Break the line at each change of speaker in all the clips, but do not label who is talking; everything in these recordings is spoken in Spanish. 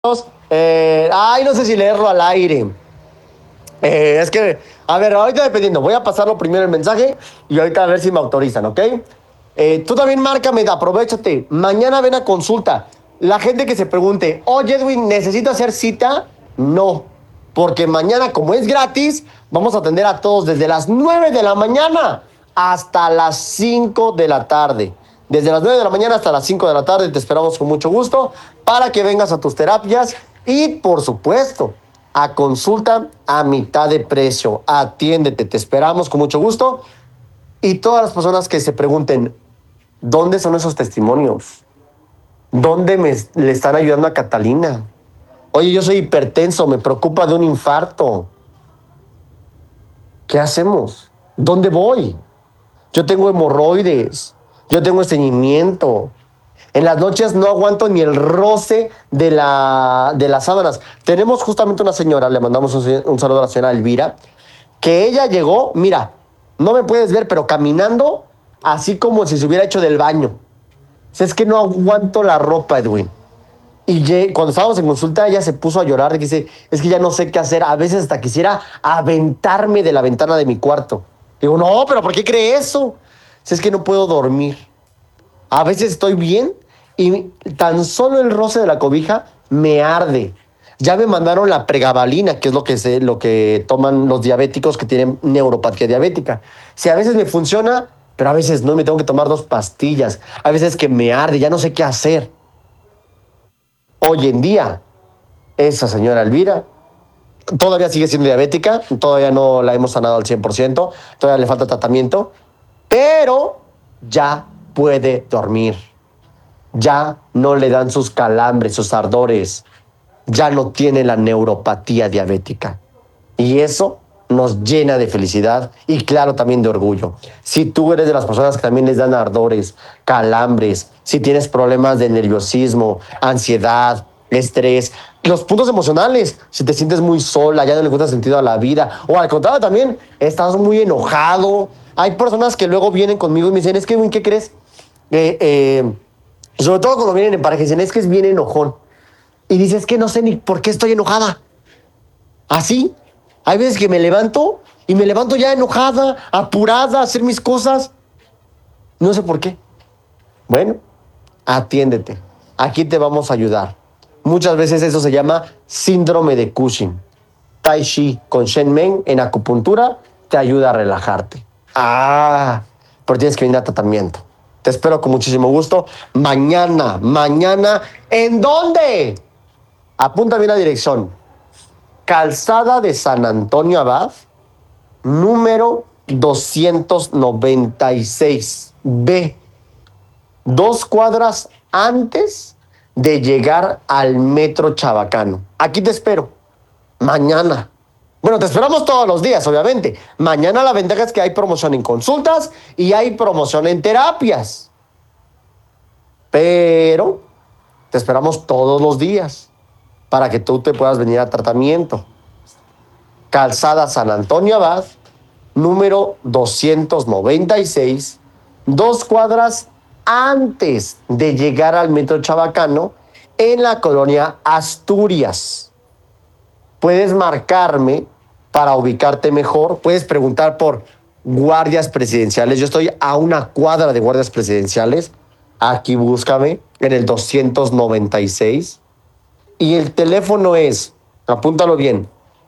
No sé si leerlo al aire. Es que, a ver, ahorita dependiendo, voy a pasarlo primero el mensaje y ahorita a ver si me autorizan, ¿ok? Tú también márcame, aprovechate. Mañana ven a consulta. La gente que se pregunte, oye Edwin, ¿necesito hacer cita? No, porque mañana, como es gratis, vamos a atender a todos desde las 9 de la mañana hasta las 5 de la tarde. Desde las 9 de la mañana hasta las 5 de la tarde te esperamos con mucho gusto para que vengas a tus terapias y, por supuesto, a consulta a mitad de precio. Atiéndete, te esperamos con mucho gusto. Y todas las personas que se pregunten, ¿dónde son esos testimonios? ¿Dónde le están ayudando a Catalina? Oye, yo soy hipertenso, me preocupa de un infarto. ¿Qué hacemos? ¿Dónde voy? Yo tengo hemorroides, yo tengo estreñimiento. En las noches no aguanto ni el roce de las sábanas. Tenemos justamente una señora, le mandamos un saludo a la señora Elvira, que ella llegó, mira, no me puedes ver, pero caminando así como si se hubiera hecho del baño. O sea, es que no aguanto la ropa, Edwin. Y cuando estábamos en consulta, ella se puso a llorar, dice, es que ya no sé qué hacer. A veces hasta quisiera aventarme de la ventana de mi cuarto. Digo, no, pero ¿por qué cree eso? Si es que no puedo dormir. A veces estoy bien y tan solo el roce de la cobija me arde. Ya me mandaron la pregabalina, que es lo que toman los diabéticos que tienen neuropatía diabética. Si a veces me funciona, pero a veces no, me tengo que tomar 2 pastillas. A veces que me arde, ya no sé qué hacer. Hoy en día, esa señora Elvira todavía sigue siendo diabética, todavía no la hemos sanado al 100%, todavía le falta tratamiento, pero ya puede dormir. Ya no le dan sus calambres, sus ardores, ya no tiene la neuropatía diabética. Y eso nos llena de felicidad y claro también de orgullo. Si tú eres de las personas que también les dan ardores, calambres, si tienes problemas de nerviosismo, ansiedad, estrés, los puntos emocionales, si te sientes muy sola, ya no le encuentras sentido a la vida, o al contrario también, estás muy enojado. Hay personas que luego vienen conmigo y me dicen, es que, ¿qué crees? Sobre todo cuando vienen en pareja, dicen, es que es bien enojón. Y dices, que no sé ni por qué estoy enojada. Así, hay veces que me levanto y me levanto ya enojada, apurada a hacer mis cosas. No sé por qué. Bueno, atiéndete. Aquí te vamos a ayudar. Muchas veces eso se llama síndrome de Cushing. Tai Chi con Shen Meng en acupuntura te ayuda a relajarte. Pero tienes que venir a tratamiento. Te espero con muchísimo gusto. Mañana, ¿en dónde? Apunta bien la dirección. Calzada de San Antonio Abad, número 296B. 2 cuadras antes de llegar al Metro Chabacano. Aquí te espero. Mañana. Bueno, te esperamos todos los días, obviamente. Mañana la ventaja es que hay promoción en consultas y hay promoción en terapias. Pero te esperamos todos los días para que tú te puedas venir a tratamiento. Calzada San Antonio Abad, número 296, 2 cuadras antes de llegar al Metro Chabacano, en la colonia Asturias. Puedes marcarme para ubicarte mejor, puedes preguntar por guardias presidenciales. Yo estoy a 1 cuadra de guardias presidenciales. Aquí búscame en el 296. Y el teléfono es, apúntalo bien,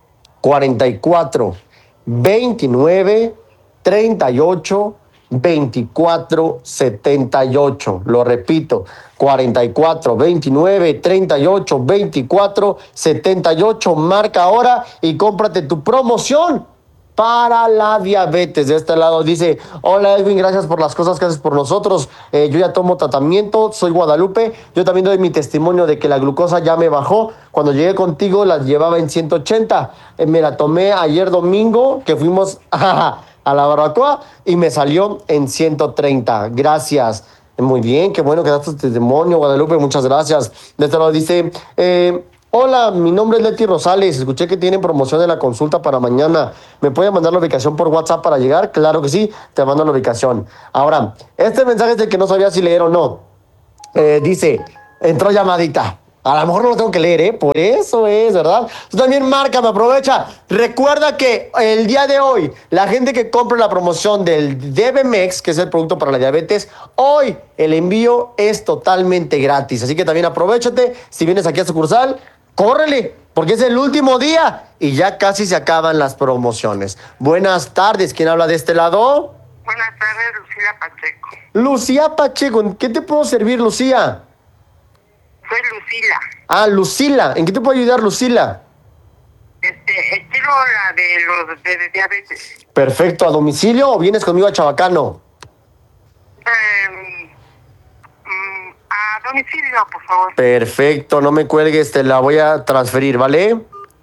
44 29 38 24 78. Lo repito, 44 29 38 24 78. Marca ahora y cómprate tu promoción para la diabetes. De este lado dice, hola Edwin, gracias por las cosas que haces por nosotros. Yo ya tomo tratamiento, soy Guadalupe. Yo también doy mi testimonio de que la glucosa ya me bajó. Cuando llegué contigo la llevaba en 180. Me la tomé ayer domingo que fuimos a la barbacoa y me salió en 130. Gracias. Muy bien, qué bueno que das tu testimonio, Guadalupe, muchas gracias. De este lado dice, hola, mi nombre es Leti Rosales, escuché que tienen promoción de la consulta para mañana. ¿Me puede mandar la ubicación por WhatsApp para llegar? Claro que sí, te mando la ubicación. Ahora, este mensaje es el que no sabía si leer o no. Dice, entró llamadita. A lo mejor no lo tengo que leer, ¿eh? Por eso es, ¿verdad? Tú también márcame, aprovecha. Recuerda que el día de hoy, la gente que compre la promoción del DBMEX, que es el producto para la diabetes, hoy el envío es totalmente gratis. Así que también aprovechate. Si vienes aquí a sucursal, córrele, porque es el último día y ya casi se acaban las promociones. Buenas tardes, ¿quién habla de este lado?
Buenas tardes, Lucía Pacheco.
Lucía Pacheco, ¿en qué te puedo servir, Lucía?
Soy Lucila.
Ah, Lucila, ¿en qué te puedo ayudar, Lucila?
Quiero la de los de diabetes.
Perfecto, ¿a domicilio o vienes conmigo a Chabacano?
A domicilio, por favor.
Perfecto, no me cuelgues, te la voy a transferir, ¿vale?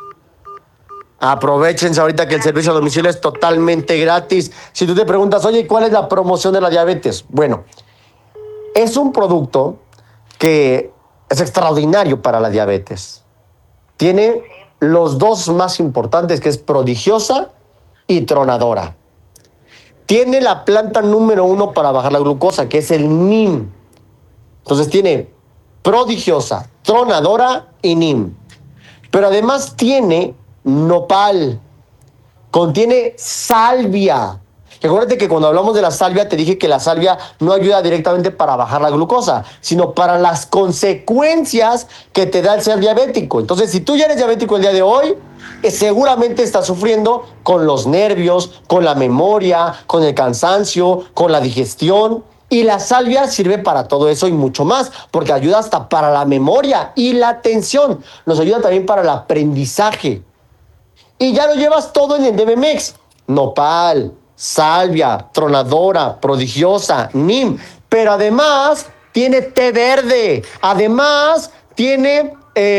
Aprovechense ahorita que el servicio a domicilio es totalmente gratis. Si tú te preguntas, oye, ¿cuál es la promoción de la diabetes? Bueno, es un producto que es extraordinario para la diabetes. Tiene los dos más importantes, que es prodigiosa y tronadora. Tiene la planta número 1 para bajar la glucosa, que es el NIM. Entonces tiene prodigiosa, tronadora y NIM. Pero además tiene nopal, contiene salvia. Recuerda que cuando hablamos de la salvia te dije que la salvia no ayuda directamente para bajar la glucosa, sino para las consecuencias que te da el ser diabético. Entonces, si tú ya eres diabético el día de hoy, seguramente estás sufriendo con los nervios, con la memoria, con el cansancio, con la digestión. Y la salvia sirve para todo eso y mucho más, porque ayuda hasta para la memoria y la atención. Nos ayuda también para el aprendizaje. Y ya lo llevas todo en el DBMEX. Nopal, salvia, tronadora, prodigiosa, NIM. Pero además tiene té verde. Además tiene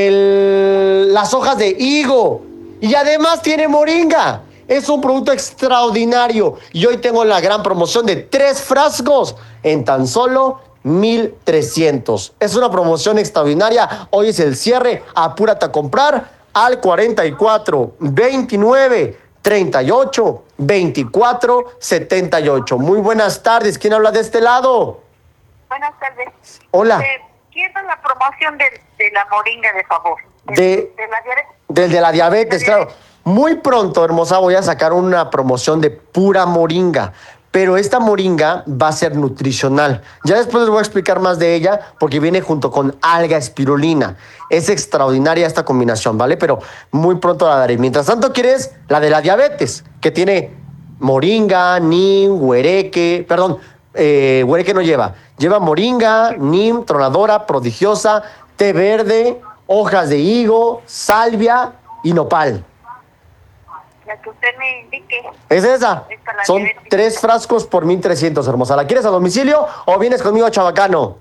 las hojas de higo. Y además tiene moringa. Es un producto extraordinario. Y hoy tengo la gran promoción de 3 frascos en tan solo 1,300. Es una promoción extraordinaria. Hoy es el cierre. Apúrate a comprar al 44 29 38 24 78. Muy buenas tardes. ¿Quién habla de este lado?
Buenas tardes.
Hola.
Quiero la promoción de la moringa, de favor.
De
la diabetes.
Del de la diabetes, claro. Muy pronto, hermosa, voy a sacar una promoción de pura moringa. Pero esta moringa va a ser nutricional. Ya después les voy a explicar más de ella porque viene junto con alga espirulina. Es extraordinaria esta combinación, ¿vale? Pero muy pronto la daré. Mientras tanto, ¿quieres la de la diabetes? Que tiene moringa, nim, huereque, perdón, huereque no lleva. Lleva moringa, nim, tronadora, prodigiosa, té verde, hojas de higo, salvia y nopal.
La que usted me indique.
Es esa. Son 3 frascos por 1,300, hermosa. ¿La quieres a domicilio o vienes conmigo a Chabacano?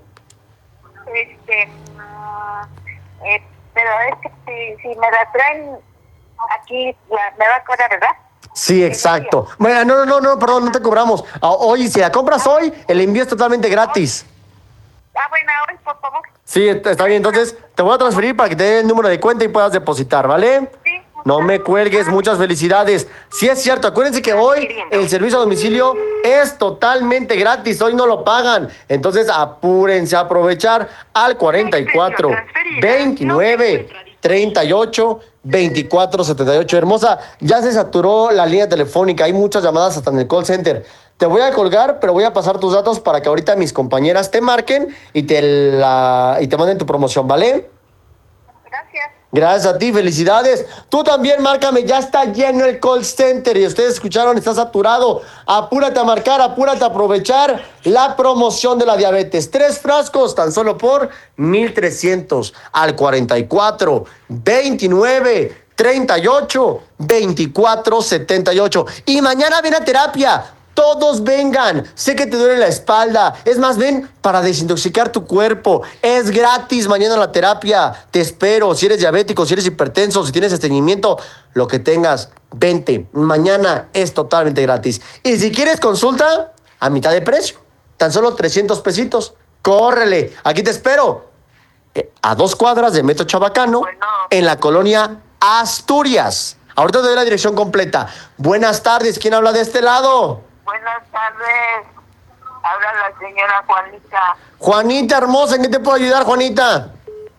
Pero es que si me la traen aquí, me va a cobrar, ¿verdad?
Sí, exacto. Bueno, no, perdón, no te cobramos. Oye, si la compras hoy, el envío es totalmente gratis.
Bueno, hoy, por favor.
Sí, está bien. Entonces, te voy a transferir para que te dé el número de cuenta y puedas depositar, ¿vale?
Sí.
No me cuelgues, muchas felicidades. Sí es cierto, acuérdense que hoy el servicio a domicilio es totalmente gratis, hoy no lo pagan. Entonces apúrense a aprovechar al 44 29 38 24 78. Hermosa, ya se saturó la línea telefónica, hay muchas llamadas hasta en el call center. Te voy a colgar, pero voy a pasar tus datos para que ahorita mis compañeras te marquen y te manden tu promoción, ¿vale?
Gracias.
Gracias a ti, felicidades. Tú también márcame, ya está lleno el call center y ustedes escucharon, está saturado. Apúrate a marcar, apúrate a aprovechar la promoción de la diabetes. 3 frascos tan solo por 1,300 al 44 29 38 24 78. Y mañana ven a terapia. Todos vengan. Sé que te duele la espalda. Es más, ven para desintoxicar tu cuerpo. Es gratis mañana la terapia. Te espero. Si eres diabético, si eres hipertenso, si tienes estreñimiento, lo que tengas, vente. Mañana es totalmente gratis. Y si quieres consulta, a mitad de precio. Tan solo 300 pesitos. Córrele. Aquí te espero. A 2 cuadras de Metro Chabacano, en la colonia Asturias. Ahorita te doy la dirección completa. Buenas tardes. ¿Quién habla de este lado?
Buenas tardes. Habla la señora Juanita.
Juanita hermosa, ¿en qué te puedo ayudar, Juanita?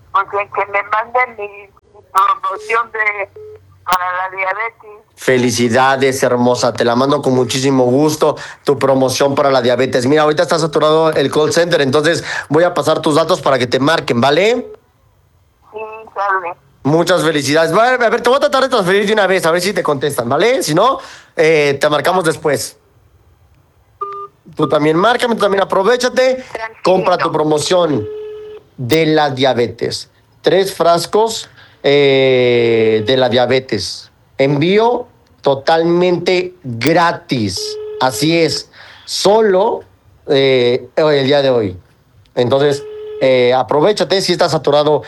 porque que me manden mi promoción para la diabetes.
Felicidades, hermosa. Te la mando con muchísimo gusto. Tu promoción para la diabetes. Mira, ahorita está saturado el call center, entonces voy a pasar tus datos para que te marquen, ¿vale?
Sí, sale.
Muchas felicidades. A ver, te voy a tratar de transferir de una vez, a ver si te contestan, ¿vale? Si no, te marcamos después. Tú también márcame, tú también aprovechate. Compra tu promoción de la diabetes. 3 frascos de la diabetes. Envío totalmente gratis. Así es. Solo el día de hoy. Entonces, aprovechate si está saturado.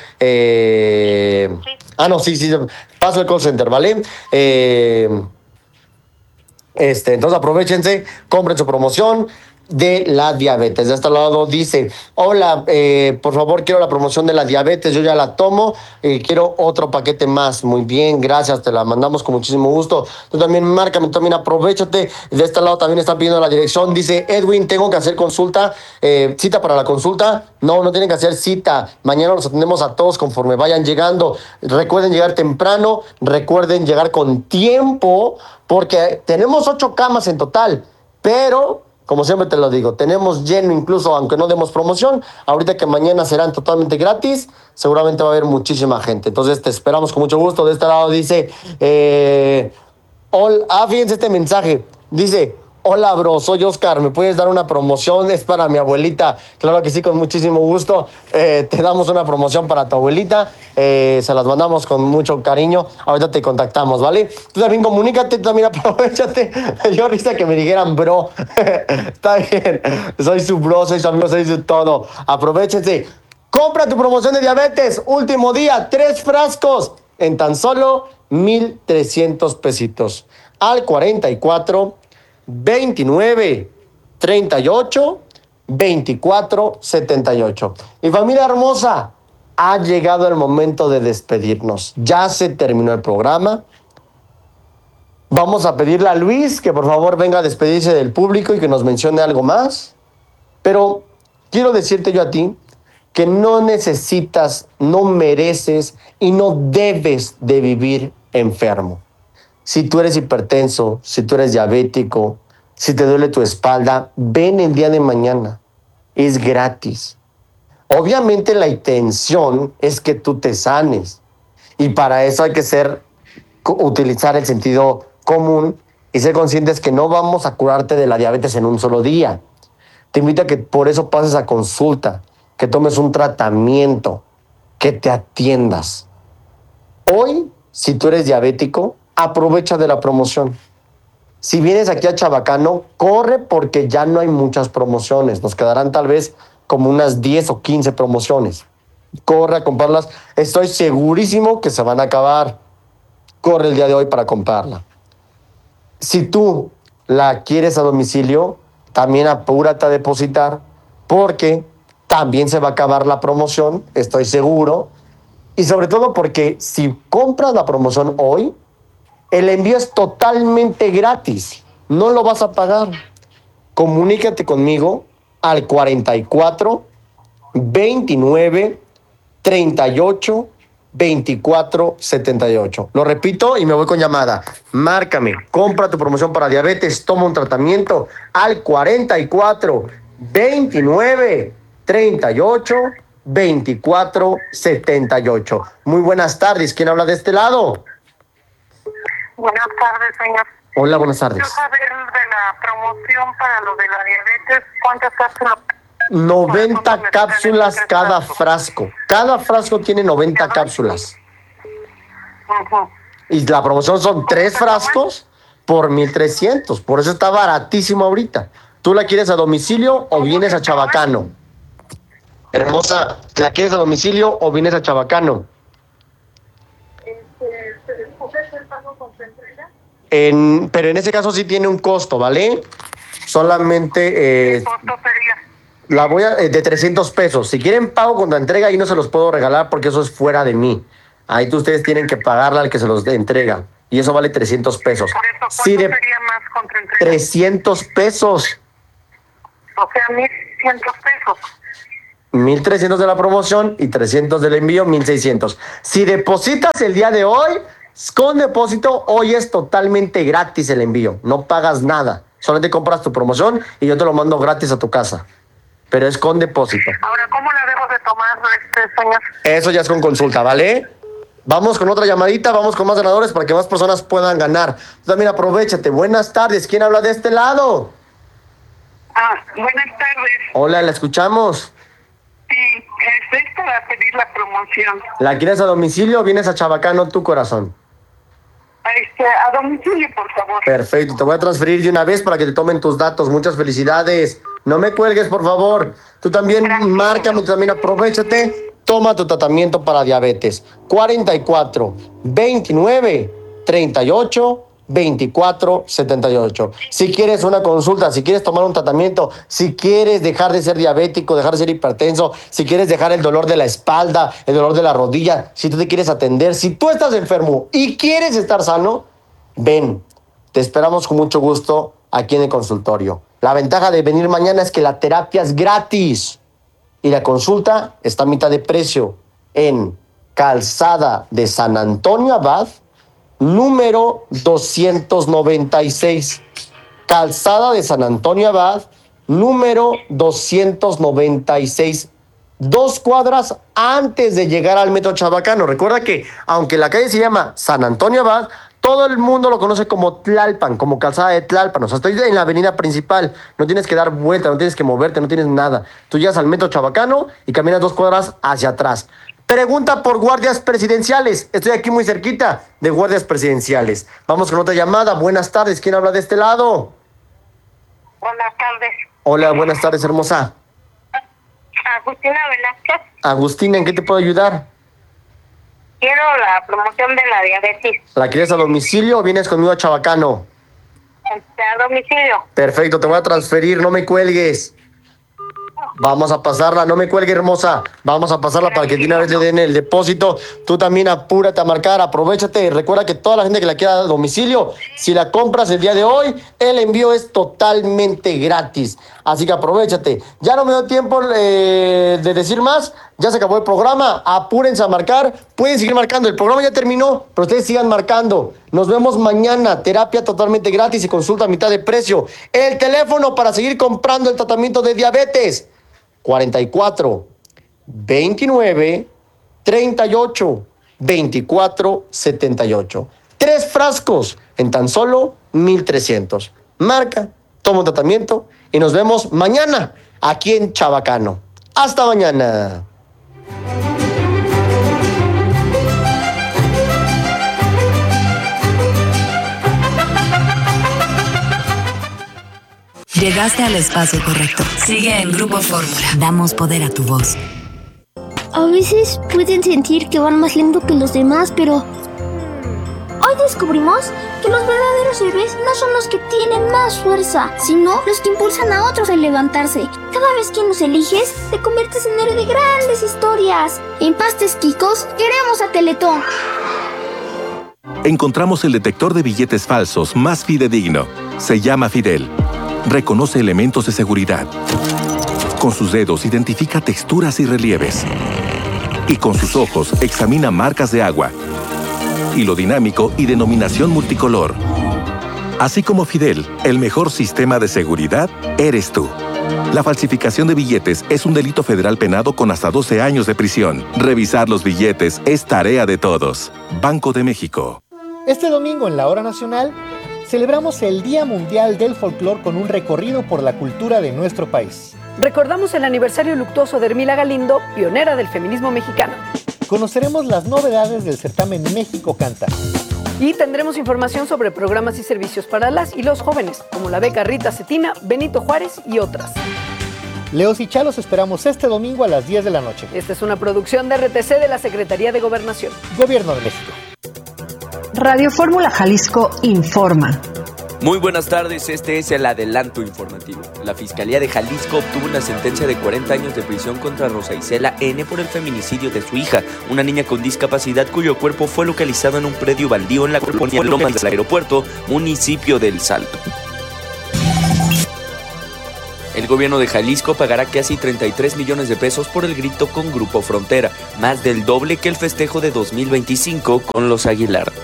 No, sí. Paso el call center, ¿vale? Entonces aprovechense, compren su promoción de la diabetes. De este lado dice, hola, por favor quiero la promoción de la diabetes, yo ya la tomo, quiero otro paquete más. Muy bien, gracias, te la mandamos con muchísimo gusto. Tú también márcame, tú también aprovechate. De este lado también están pidiendo la dirección, dice Edwin, tengo que hacer consulta, cita para la consulta. No tienen que hacer cita, mañana los atendemos a todos conforme vayan llegando. Recuerden llegar temprano, recuerden llegar con tiempo, porque tenemos 8 camas en total, pero como siempre te lo digo, tenemos lleno incluso aunque no demos promoción. Ahorita que mañana serán totalmente gratis, seguramente va a haber muchísima gente. Entonces te esperamos con mucho gusto. De este lado dice, fíjense este mensaje. Dice, hola bro, soy Oscar, ¿me puedes dar una promoción? Es para mi abuelita. Claro que sí, con muchísimo gusto. Te damos una promoción para tu abuelita. Se las mandamos con mucho cariño. Ahorita te contactamos, ¿vale? Tú también comunícate, tú también aprovechate. Yo risa que me dijeran bro. Está bien. Soy su bro, soy su amigo, soy su todo. Aprovechense. Compra tu promoción de diabetes. Último día, 3 frascos en tan solo 1,300 pesitos. Al 44 29 38 24 78. Y familia hermosa, ha llegado el momento de despedirnos. Ya se terminó el programa. Vamos a pedirle a Luis que por favor venga a despedirse del público y que nos mencione algo más. Pero quiero decirte yo a ti que no necesitas, no mereces y no debes de vivir enfermo. Si tú eres hipertenso, si tú eres diabético, si te duele tu espalda, ven el día de mañana. Es gratis. Obviamente la intención es que tú te sanes. Y para eso hay que utilizar el sentido común y ser conscientes que no vamos a curarte de la diabetes en un solo día. Te invito a que por eso pases a consulta, que tomes un tratamiento, que te atiendas. Hoy, si tú eres diabético, aprovecha de la promoción. Si vienes aquí a Chabacano, corre porque ya no hay muchas promociones. Nos quedarán tal vez como unas 10 o 15 promociones. Corre a comprarlas. Estoy segurísimo que se van a acabar. Corre el día de hoy para comprarla. Si tú la quieres a domicilio, también apúrate a depositar porque también se va a acabar la promoción, estoy seguro. Y sobre todo porque si compras la promoción hoy, el envío es totalmente gratis. No lo vas a pagar. Comunícate conmigo al 44 29 38 24 78. Lo repito y me voy con llamada. Márcame, compra tu promoción para diabetes, toma un tratamiento al 44 29 38 24 78. Muy buenas tardes. ¿Quién habla de este lado?
Buenas tardes, señor.
Hola, buenas tardes.
Quiero saber de la promoción para lo de la diabetes, ¿cuántas cápsulas?
90 cápsulas cada frasco. Cada frasco tiene 90 cápsulas.
Uh-huh.
Y la promoción son 3 frascos por 1,300. Por eso está baratísimo ahorita. ¿Tú la quieres a domicilio o vienes a Chabacano? Hermosa, ¿la quieres a domicilio o vienes a Chabacano?
¿Se escoge el pago con su entrega?
Pero en ese caso sí tiene un costo, ¿vale? Solamente...
¿Qué costo sería?
La voy a de 300 pesos. Si quieren pago con la entrega, ahí no se los puedo regalar porque eso es fuera de mí. Ahí ustedes tienen que pagarle al que se los entrega. Y eso vale 300 pesos.
Por eso, ¿cuánto
Sí,
sería más contra entrega?
300 pesos.
O sea, 1,100 pesos.
1,300 de la promoción y 300 del envío, 1,600. Si depositas el día de hoy, con depósito, hoy es totalmente gratis el envío. No pagas nada. Solamente compras tu promoción y yo te lo mando gratis a tu casa. Pero es con depósito.
Ahora, ¿cómo la debo de tomar, señor?
Eso ya es con consulta, ¿vale? Vamos con otra llamadita, vamos con más ganadores para que más personas puedan ganar. Tú también aprovechate. Buenas tardes. ¿Quién habla de este lado?
Buenas tardes.
Hola, la escuchamos.
Sí, es para pedir la promoción.
¿La quieres a domicilio o vienes a Chabacano, tu corazón?
A domicilio, por favor.
Perfecto, te voy a transferir de una vez para que te tomen tus datos. Muchas felicidades. No me cuelgues, por favor. Tú también márcame, tú también aprovechate. Toma tu tratamiento para diabetes. 44 29 38 24 78. Si quieres una consulta, si quieres tomar un tratamiento, si quieres dejar de ser diabético, dejar de ser hipertenso, si quieres dejar el dolor de la espalda, el dolor de la rodilla, si tú te quieres atender, si tú estás enfermo y quieres estar sano, ven. Te esperamos con mucho gusto aquí en el consultorio. La ventaja de venir mañana es que la terapia es gratis y la consulta está a mitad de precio en Calzada de San Antonio Abad, número 296. Calzada de San Antonio Abad, número 296. 2 cuadras antes de llegar al Metro Chabacano. Recuerda que, aunque la calle se llama San Antonio Abad, todo el mundo lo conoce como Tlalpan, como Calzada de Tlalpan. O sea, estoy en la avenida principal. No tienes que dar vuelta, no tienes que moverte, no tienes nada. Tú llegas al Metro Chabacano y caminas 2 cuadras hacia atrás. Pregunta por guardias presidenciales. Estoy aquí muy cerquita de guardias presidenciales. Vamos con otra llamada. Buenas tardes. ¿Quién habla de este lado?
Buenas tardes.
Hola, buenas tardes, hermosa.
Agustina Velázquez.
Agustina, ¿en qué te puedo ayudar?
Quiero la promoción de la diabetes.
¿La quieres a domicilio o vienes conmigo a Chabacano?
A domicilio.
Perfecto, te voy a transferir, no me cuelgues. Vamos a pasarla, no me cuelgue, hermosa. Vamos a pasarla para que de una vez le den el depósito. Tú también apúrate a marcar, aprovechate. Recuerda que toda la gente que la quiera a domicilio, si la compras el día de hoy, el envío es totalmente gratis. Así que aprovechate. Ya no me dio tiempo de decir más. Ya se acabó el programa. Apúrense a marcar. Pueden seguir marcando. El programa ya terminó, pero ustedes sigan marcando. Nos vemos mañana. Terapia totalmente gratis y consulta a mitad de precio. El teléfono para seguir comprando el tratamiento de diabetes. 44 29 38 24 78. 3 frascos en tan solo 1,300. Marca, toma un tratamiento y nos vemos mañana aquí en Chabacano. Hasta mañana.
Llegaste al espacio correcto. Sigue en Grupo Fórmula. Damos poder a tu voz.
A veces pueden sentir que van más lento que los demás, pero hoy descubrimos que los verdaderos héroes no son los que tienen más fuerza, sino los que impulsan a otros a levantarse. Cada vez que nos eliges, te conviertes en héroe de grandes historias. En Pastes Quicos, queremos a Teletón.
Encontramos el detector de billetes falsos más fidedigno. Se llama Fidel. Reconoce elementos de seguridad. Con sus dedos identifica texturas y relieves. Y con sus ojos examina marcas de agua. Hilo dinámico y denominación multicolor. Así como Fidel, el mejor sistema de seguridad eres tú. La falsificación de billetes es un delito federal penado con hasta 12 años de prisión. Revisar los billetes es tarea de todos. Banco de México.
Este domingo en la Hora Nacional celebramos el Día Mundial del Folclor con un recorrido por la cultura de nuestro país.
Recordamos el aniversario luctuoso de Hermila Galindo, pionera del feminismo mexicano.
Conoceremos las novedades del certamen México Canta.
Y tendremos información sobre programas y servicios para las y los jóvenes, como la beca Rita Cetina, Benito Juárez y otras.
Leos y Chalos esperamos este domingo a las 10 de la noche.
Esta es una producción de RTC de la Secretaría de Gobernación.
Gobierno de México.
Radio Fórmula Jalisco informa.
Muy buenas tardes, este es el adelanto informativo. La Fiscalía de Jalisco obtuvo una sentencia de 40 años de prisión contra Rosa Isela N. por el feminicidio de su hija, una niña con discapacidad cuyo cuerpo fue localizado en un predio baldío en la colonia Lomas del Aeropuerto, municipio del Salto. El gobierno de Jalisco pagará casi 33 millones de pesos por el grito con Grupo Frontera, más del doble que el festejo de 2025 con los Aguilar.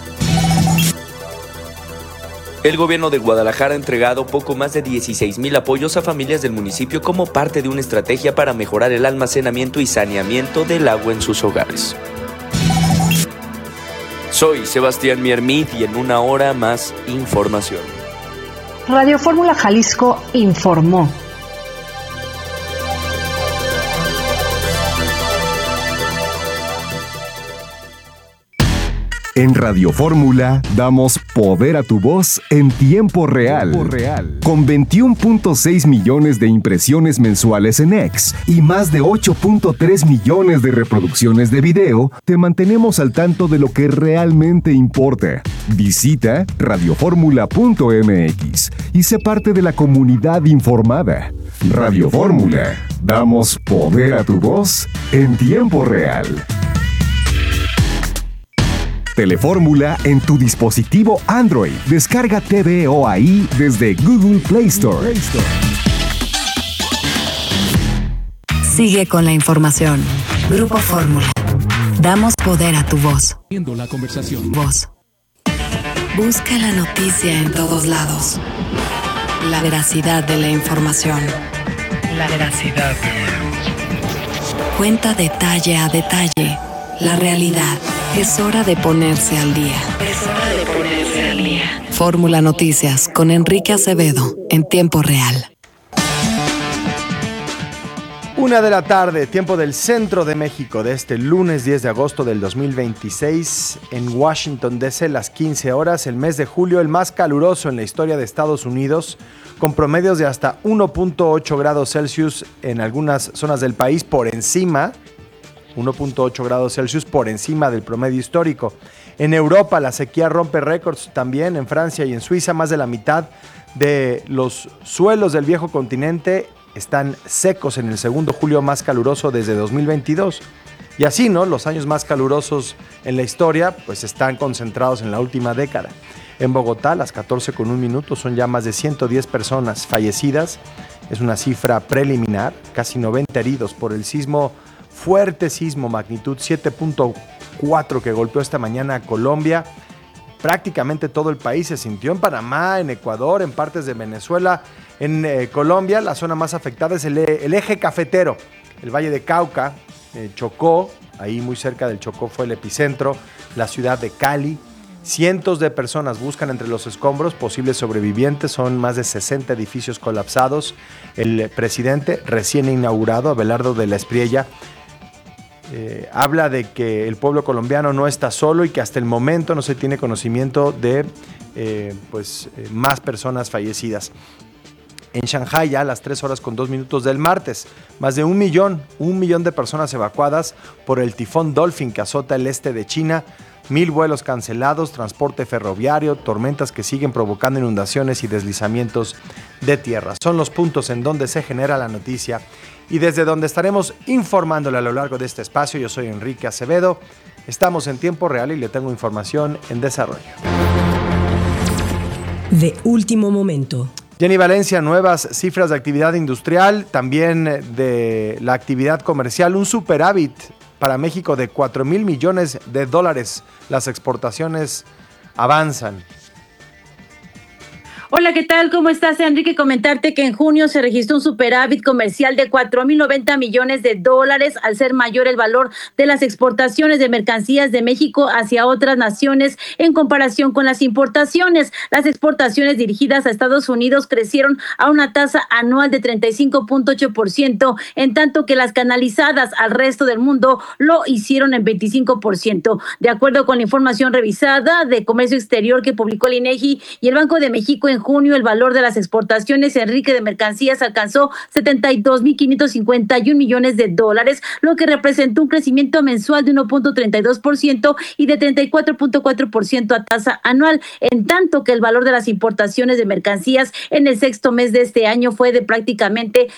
El gobierno de Guadalajara ha entregado poco más de 16,000 apoyos a familias del municipio como parte de una estrategia para mejorar el almacenamiento y saneamiento del agua en sus hogares. Soy Sebastián Miermid y en una hora más información.
Radio Fórmula Jalisco informó.
En Radio Fórmula damos poder a tu voz en tiempo real. Con 21.6 millones de impresiones mensuales en X y más de 8.3 millones de reproducciones de video, te mantenemos al tanto de lo que realmente importa. Visita radioformula.mx y sé parte de la comunidad informada. Radio Fórmula, damos poder a tu voz en tiempo real. Telefórmula en tu dispositivo Android. Descarga TVO ahí desde Google Play Store.
Sigue con la información. Grupo Fórmula. Damos poder a tu voz.
La conversación.
Voz. Busca la noticia en todos lados. La veracidad de la información. La veracidad. Cuenta detalle a detalle la realidad. Es hora de ponerse al día. Fórmula Noticias con Enrique Acevedo en tiempo real.
1 de la tarde, tiempo del centro de México, de este lunes 10 de agosto del 2026, en Washington DC, las 15 horas, el mes de julio, el más caluroso en la historia de Estados Unidos, con promedios de hasta 1.8 grados Celsius en algunas zonas del país, por encima 1.8 grados Celsius por encima del promedio histórico. En Europa la sequía rompe récords también. En Francia y en Suiza más de la mitad de los suelos del viejo continente están secos en el segundo julio más caluroso desde 2022. Y así, ¿no? Los años más calurosos en la historia pues están concentrados en la última década. En Bogotá, las 14:01 son ya más de 110 personas fallecidas. Es una cifra preliminar, casi 90 heridos por el fuerte sismo magnitud 7.4 que golpeó esta mañana a Colombia. Prácticamente todo el país se sintió, en Panamá, en Ecuador, en partes de Venezuela. En Colombia la zona más afectada es el eje cafetero, el Valle de Cauca, Chocó, ahí muy cerca del Chocó fue el epicentro, la ciudad de Cali. Cientos de personas buscan entre los escombros posibles sobrevivientes, son más de 60 edificios colapsados. El presidente recién inaugurado, Abelardo de la Espriella, habla de que el pueblo colombiano no está solo y que hasta el momento no se tiene conocimiento de más personas fallecidas. En Shanghái, ya a las 3:02 del martes, más de un millón de personas evacuadas por el tifón Dolphin que azota el este de China. 1,000 vuelos cancelados, transporte ferroviario, tormentas que siguen provocando inundaciones y deslizamientos de tierra. Son los puntos en donde se genera la noticia y desde donde estaremos informándole a lo largo de este espacio. Yo soy Enrique Acevedo, estamos en tiempo real y le tengo información en desarrollo.
De último momento.
Jenny Valencia, nuevas cifras de actividad industrial, también de la actividad comercial, un superávit para México de $4,000 millones. Las exportaciones avanzan.
Hola, ¿qué tal? ¿Cómo estás, Enrique? Comentarte que en junio se registró un superávit comercial de $4,090 millones, al ser mayor el valor de las exportaciones de mercancías de México hacia otras naciones en comparación con las importaciones. Las exportaciones dirigidas a Estados Unidos crecieron a una tasa anual de 35.8%, en tanto que las canalizadas al resto del mundo lo hicieron en 25%. De acuerdo con la información revisada de Comercio Exterior que publicó el INEGI y el Banco de México, en junio el valor de las exportaciones, Enrique, de mercancías alcanzó $72,551 millones, lo que representó un crecimiento mensual de 1.32% y de 34.4% a tasa anual, en tanto que el valor de las importaciones de mercancías en el sexto mes de este año fue de prácticamente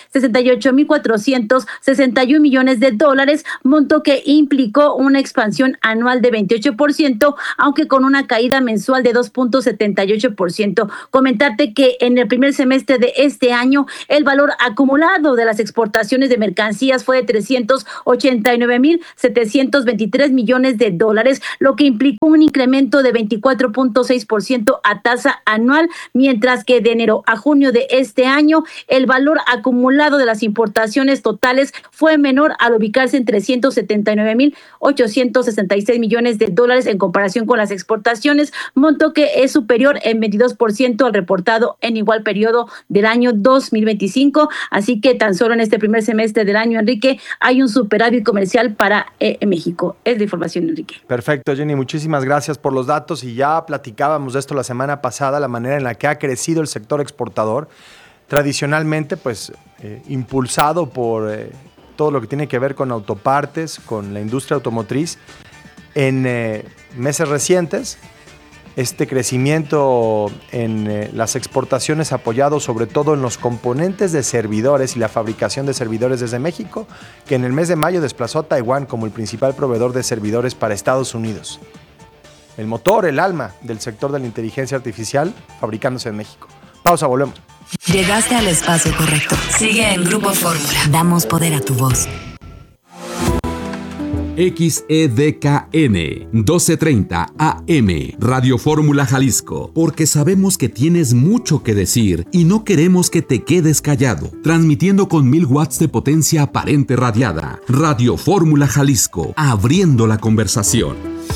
$68,461 millones, monto que implicó una expansión anual de 28%, aunque con una caída mensual de 2.78%. comentarte que en el primer semestre de este año el valor acumulado de las exportaciones de mercancías fue de 389.723 millones de dólares, lo que implicó un incremento de 24.6% a tasa anual, mientras que de enero a junio de este año el valor acumulado de las importaciones totales fue menor al ubicarse en 379.866 millones de dólares en comparación con las exportaciones, monto que es superior en 22% al reportado en igual periodo del año 2025. Así que tan solo en este primer semestre del año, Enrique, hay un superávit comercial para México. Es la información, Enrique.
Perfecto, Jenny, muchísimas gracias por los datos, y ya platicábamos de esto la semana pasada, la manera en la que ha crecido el sector exportador, tradicionalmente pues impulsado por todo lo que tiene que ver con autopartes, con la industria automotriz. En meses recientes, este crecimiento en las exportaciones apoyado sobre todo en los componentes de servidores y la fabricación de servidores desde México, que en el mes de mayo desplazó a Taiwán como el principal proveedor de servidores para Estados Unidos. El motor, el alma del sector de la inteligencia artificial fabricándose en México. Pausa, volvemos.
Llegaste al espacio correcto. Sigue en Grupo Fórmula. Damos poder a tu voz.
XEDKN 1230 AM Radio Fórmula Jalisco, porque sabemos que tienes mucho que decir y no queremos que te quedes callado. Transmitiendo con 1000 watts de potencia aparente radiada. Radio Fórmula Jalisco, abriendo la conversación.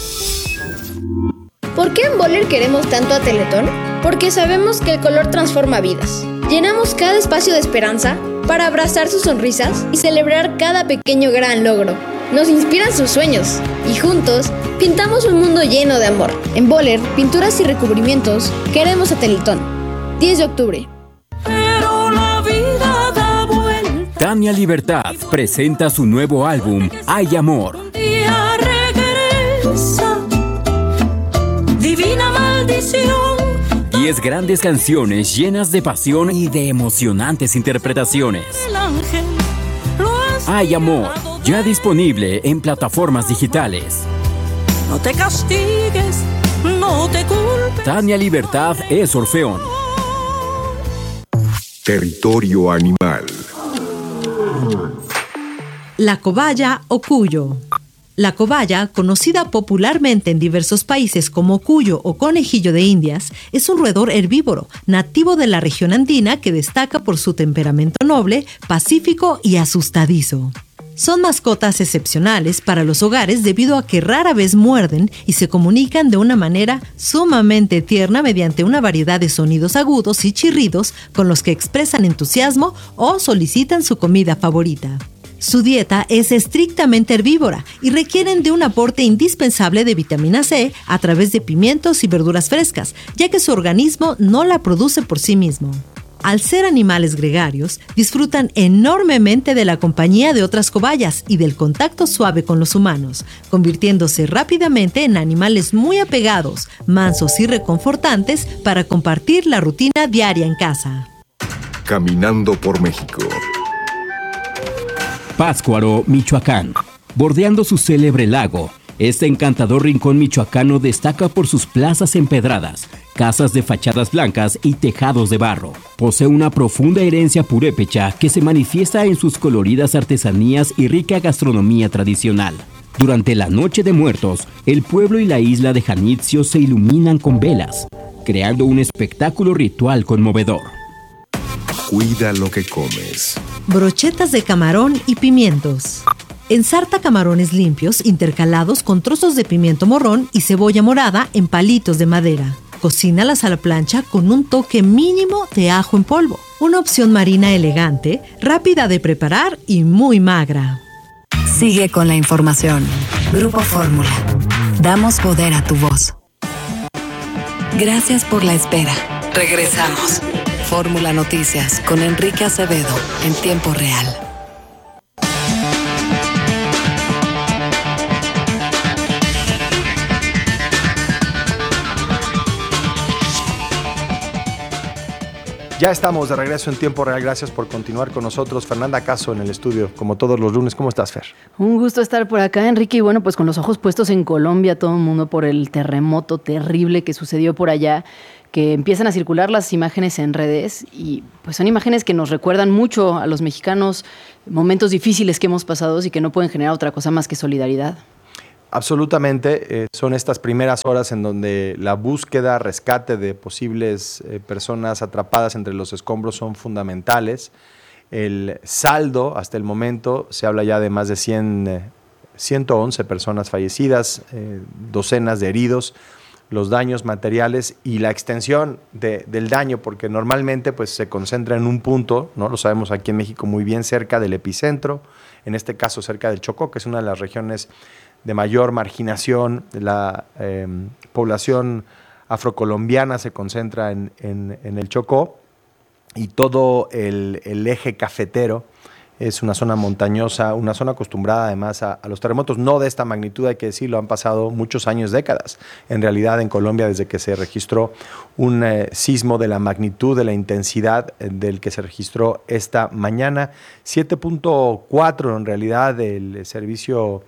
¿Por qué en Boller queremos tanto a Teletón? Porque sabemos que el color transforma vidas. Llenamos cada espacio de esperanza para abrazar sus sonrisas y celebrar cada pequeño gran logro. Nos inspiran sus sueños y juntos pintamos un mundo lleno de amor. En Boller, pinturas y recubrimientos, queremos a Teletón. 10 de octubre.
Pero la vida da vuelta.
Tania Libertad presenta su nuevo álbum, Hay Amor.
Un día regresa, divina maldición.
10 grandes canciones llenas de pasión y de emocionantes interpretaciones.
El ángel lo has
Hay Amor, ya disponible en plataformas digitales.
No te castigues, no te culpes.
Tania Libertad es Orfeón.
Territorio animal.
La cobaya o cuyo. La cobaya, conocida popularmente en diversos países como cuyo o conejillo de Indias, es un roedor herbívoro nativo de la región andina que destaca por su temperamento noble, pacífico y asustadizo. Son mascotas excepcionales para los hogares debido a que rara vez muerden y se comunican de una manera sumamente tierna mediante una variedad de sonidos agudos y chirridos con los que expresan entusiasmo o solicitan su comida favorita. Su dieta es estrictamente herbívora y requieren de un aporte indispensable de vitamina C a través de pimientos y verduras frescas, ya que su organismo no la produce por sí mismo. Al ser animales gregarios, disfrutan enormemente de la compañía de otras cobayas y del contacto suave con los humanos, convirtiéndose rápidamente en animales muy apegados, mansos y reconfortantes para compartir la rutina diaria en casa.
Caminando por México.
Pátzcuaro, Michoacán. Bordeando su célebre lago, este encantador rincón michoacano destaca por sus plazas empedradas, casas de fachadas blancas y tejados de barro. Posee una profunda herencia purépecha que se manifiesta en sus coloridas artesanías y rica gastronomía tradicional. Durante la Noche de Muertos, el pueblo y la isla de Janitzio se iluminan con velas, creando un espectáculo ritual conmovedor.
Cuida lo que comes.
Brochetas de camarón y pimientos. Ensarta camarones limpios intercalados con trozos de pimiento morrón y cebolla morada en palitos de madera. Cocínalas a la plancha con un toque mínimo de ajo en polvo. Una opción marina elegante, rápida de preparar y muy magra.
Sigue con la información. Grupo Fórmula. Damos poder a tu voz. Gracias por la espera. Regresamos. Fórmula Noticias con Enrique Acevedo en tiempo real.
Ya estamos de regreso en tiempo real. Gracias por continuar con nosotros. Fernanda Caso en el estudio, como todos los lunes. ¿Cómo estás, Fer?
Un gusto estar por acá, Enrique. Y bueno, pues con los ojos puestos en Colombia, todo el mundo por el terremoto terrible que sucedió por allá,
que empiezan a circular las imágenes en redes y pues son imágenes que nos recuerdan mucho a los mexicanos momentos difíciles que hemos pasado y que no pueden generar otra cosa más que solidaridad.
Absolutamente, son estas primeras horas en donde la búsqueda, rescate de posibles personas atrapadas entre los escombros son fundamentales. El saldo hasta el momento, se habla ya de más de 111 personas fallecidas, docenas de heridos, los daños materiales y la extensión del daño, porque normalmente pues, se concentra en un punto, ¿no? Lo sabemos aquí en México muy bien, cerca del epicentro, en este caso cerca del Chocó, que es una de las regiones de mayor marginación. La población afrocolombiana se concentra en el Chocó, y todo el eje cafetero es una zona montañosa, una zona acostumbrada además a los terremotos, no de esta magnitud, hay que decirlo, han pasado muchos años, décadas, en realidad en Colombia, desde que se registró un sismo de la magnitud, de la intensidad del que se registró esta mañana. 7.4 en realidad el servicio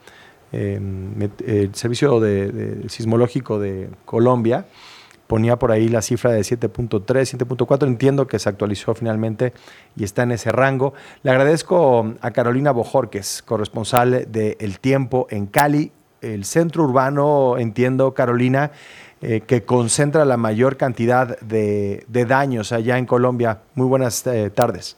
sismológico de Colombia ponía por ahí la cifra de 7.3, 7.4, entiendo que se actualizó finalmente y está en ese rango. Le agradezco a Carolina Bojorquez, corresponsal de El Tiempo en Cali, el centro urbano, entiendo, Carolina, que concentra la mayor cantidad de daños allá en Colombia. Muy buenas tardes.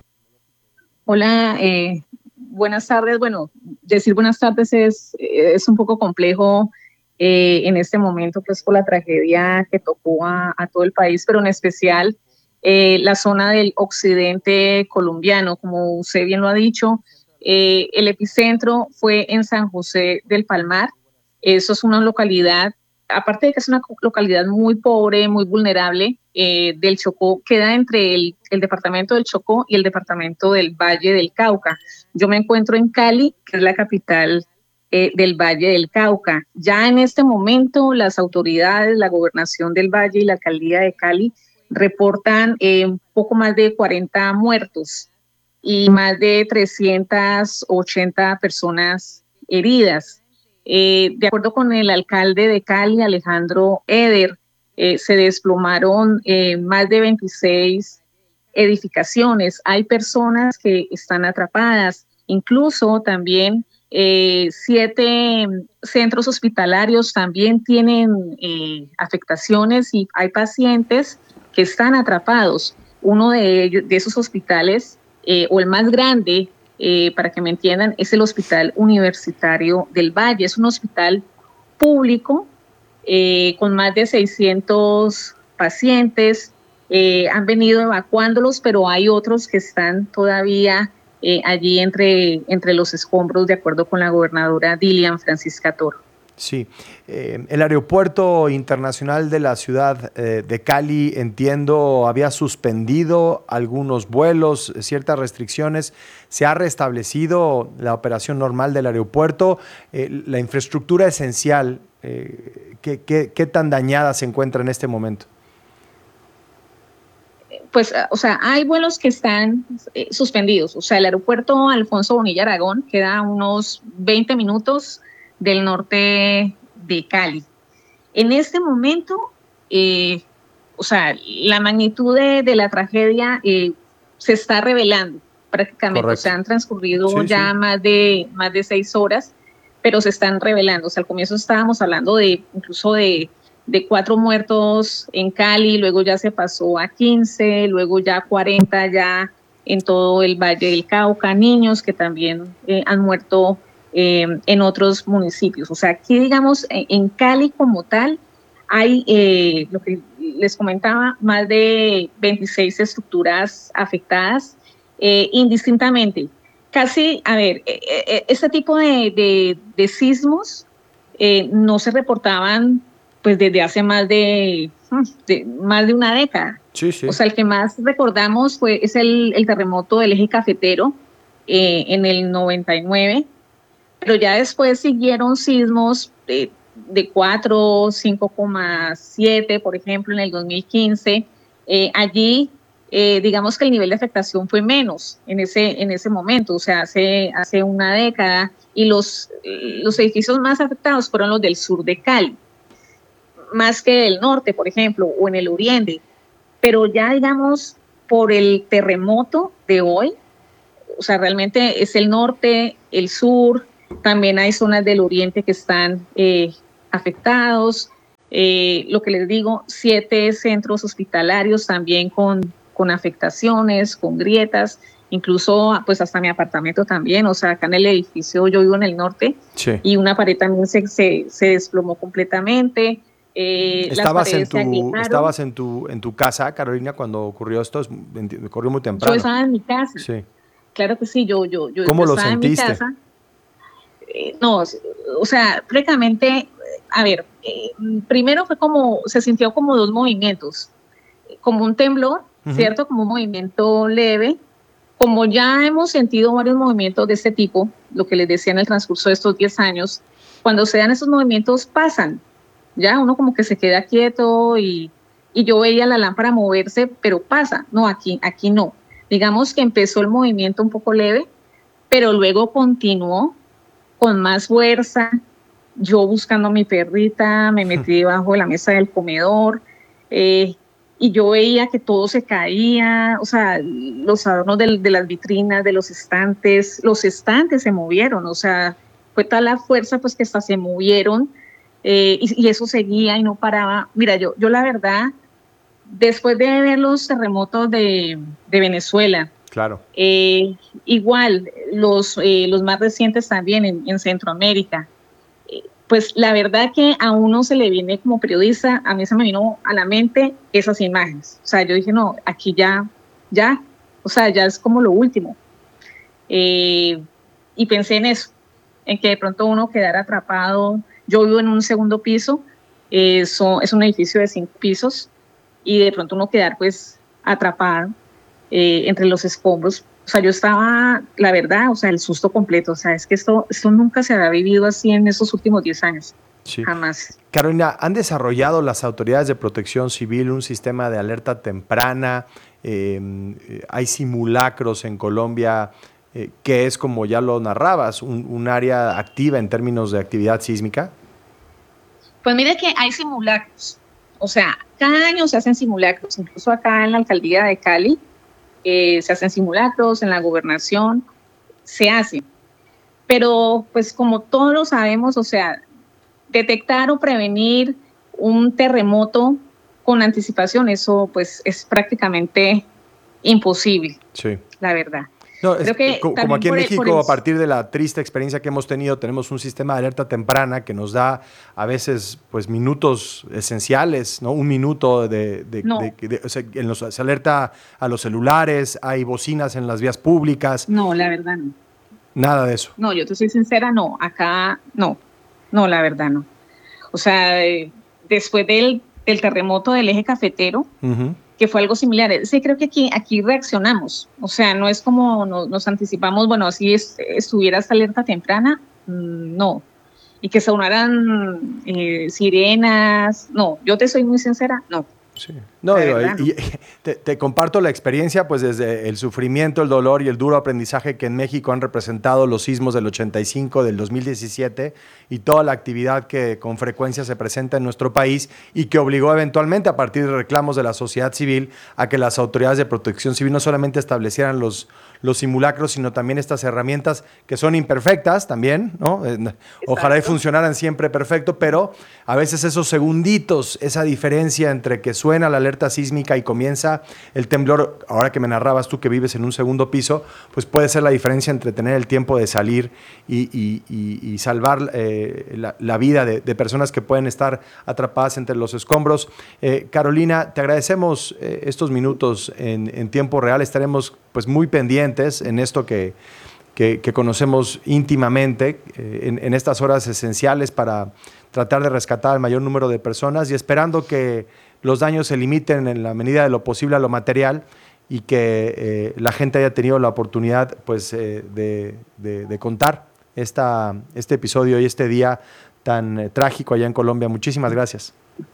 Hola, buenas tardes. Bueno, decir buenas tardes es un poco complejo en este momento, pues por la tragedia que tocó a todo el país, pero en especial la zona del occidente colombiano, como usted bien lo ha dicho. El epicentro fue en San José del Palmar. Eso es una localidad, aparte de que es una localidad muy pobre, muy vulnerable, del Chocó, queda entre el departamento del Chocó y el departamento del Valle del Cauca. Yo me encuentro en Cali, que es la capital del Valle del Cauca. Ya en este momento las autoridades, la gobernación del Valle y la alcaldía de Cali reportan un poco más de 40 muertos y más de 380 personas heridas. De acuerdo con el alcalde de Cali, Alejandro Eder, se desplomaron más de 26 edificaciones. Hay personas que están atrapadas, incluso también 7 centros hospitalarios también tienen afectaciones y hay pacientes que están atrapados. Uno de esos hospitales, o el más grande, para que me entiendan, es el Hospital Universitario del Valle. Es un hospital público con más de 600 pacientes. Han venido evacuándolos, pero hay otros que están todavía allí entre los escombros, de acuerdo con la gobernadora Dilian Francisca Toro.
Sí, el aeropuerto internacional de la ciudad de Cali, entiendo, había suspendido algunos vuelos, ciertas restricciones. ¿Se ha restablecido la operación normal del aeropuerto? La infraestructura esencial, ¿qué tan dañada se encuentra en este momento?
Pues, o sea, hay vuelos que están suspendidos. O sea, el aeropuerto Alfonso Bonilla Aragón queda a unos 20 minutos del norte de Cali. En este momento, o sea, la magnitud de la tragedia se está revelando prácticamente. Correcto. O sea, han transcurrido ya más de 6 horas, pero se están revelando. O sea, al comienzo estábamos hablando incluso de 4 muertos en Cali, luego ya se pasó a 15, luego ya 40 ya en todo el Valle del Cauca, niños que también han muerto en otros municipios. O sea, aquí digamos en Cali como tal hay, lo que les comentaba, más de 26 estructuras afectadas indistintamente. Casi, a ver, este tipo de sismos no se reportaban pues desde hace más de una década. Sí. O sea, el que más recordamos es el terremoto del eje cafetero en el 99, pero ya después siguieron sismos de 4, 5,7, por ejemplo, en el 2015. Allí, digamos que el nivel de afectación fue menos en ese momento, o sea, hace una década, y los edificios más afectados fueron los del sur de Cali. más que el norte, por ejemplo, o en el oriente. Pero ya, digamos, por el terremoto de hoy, o sea, realmente es el norte, el sur, también hay zonas del oriente que están afectados. Lo que les digo, 7 centros hospitalarios también con afectaciones, con grietas, incluso pues hasta mi apartamento también, o sea, acá en el edificio, yo vivo en el norte,
sí.
Y una pared también se desplomó completamente.
¿Estabas en tu casa, Carolina, cuando ocurrió esto? Ocurrió muy temprano.
Yo estaba en mi casa.
Sí.
Claro que sí, yo
¿Cómo lo
estaba
sentiste?
en mi casa. No, o sea, prácticamente, a ver, primero fue como, se sintió como 2 movimientos, como un temblor, ¿cierto? Como un movimiento leve. Como ya hemos sentido varios movimientos de este tipo, lo que les decía en el transcurso de estos 10 años, cuando se dan esos movimientos pasan, ya uno como que se queda quieto y yo veía la lámpara moverse, pero pasa, no, aquí no. Digamos que empezó el movimiento un poco leve, pero luego continuó con más fuerza. Yo buscando a mi perrita, me metí debajo de la mesa del comedor, y yo veía que todo se caía, o sea, los adornos de las vitrinas, de los estantes se movieron, o sea, fue tal la fuerza pues que hasta se movieron, y eso seguía y no paraba. Mira, yo la verdad, después de ver los terremotos de Venezuela,
claro,
igual los más recientes también en Centroamérica, pues la verdad que a uno se le viene como periodista, a mí se me vino a la mente esas imágenes. O sea, yo dije, no, aquí ya, o sea, ya es como lo último. Y pensé en eso, en que de pronto uno quedara atrapado. Yo vivo en un segundo piso, es un edificio de 5 pisos, y de pronto uno quedar pues atrapado entre los escombros. O sea, yo estaba, la verdad, o sea, el susto completo. O sea, es que esto nunca se había vivido así en esos últimos 10 años.
Sí.
Jamás.
Carolina, ¿han desarrollado las autoridades de protección civil un sistema de alerta temprana? Hay simulacros en Colombia, que es, como ya lo narrabas, un área activa en términos de actividad sísmica.
Pues mire que hay simulacros. O sea, cada año se hacen simulacros. Incluso acá en la alcaldía de Cali, se hacen simulacros, en la gobernación se hacen, pero pues como todos lo sabemos, o sea, detectar o prevenir un terremoto con anticipación, eso pues es prácticamente imposible,
sí,
la verdad.
No,
creo que
como aquí en México, a partir de la triste experiencia que hemos tenido, tenemos un sistema de alerta temprana que nos da a veces pues minutos esenciales, ¿no? Un minuto o sea, se alerta a los celulares, hay bocinas en las vías públicas.
No, la verdad no.
Nada de eso.
No, yo te soy sincera, no, acá no, la verdad no. O sea, después del terremoto del eje cafetero, que fue algo similar. Sí, creo que aquí reaccionamos. O sea, no es como nos anticipamos, bueno, así estuviera esta alerta temprana, no. Y que sonaran sirenas, no. Yo te soy muy sincera, no.
Sí. No, digo, te comparto la experiencia, pues desde el sufrimiento, el dolor y el duro aprendizaje que en México han representado los sismos del 85, del 2017 y toda la actividad que con frecuencia se presenta en nuestro país y que obligó eventualmente, a partir de reclamos de la sociedad civil, a que las autoridades de protección civil no solamente establecieran los simulacros, sino también estas herramientas que son imperfectas también, ¿no? Ojalá y funcionaran siempre perfecto, pero a veces esos segunditos, esa diferencia entre que suena la alerta sísmica y comienza el temblor, ahora que me narrabas tú que vives en un segundo piso, pues puede ser la diferencia entre tener el tiempo de salir y salvar la vida de personas que pueden estar atrapadas entre los escombros. Carolina, te agradecemos estos minutos en tiempo real. Estaremos pues muy pendientes en esto que conocemos íntimamente, en estas horas esenciales para tratar de rescatar al mayor número de personas y esperando que los daños se limiten en la medida de lo posible a lo material y que la gente haya tenido la oportunidad pues, de contar este episodio y este día tan trágico allá en Colombia. Muchísimas gracias.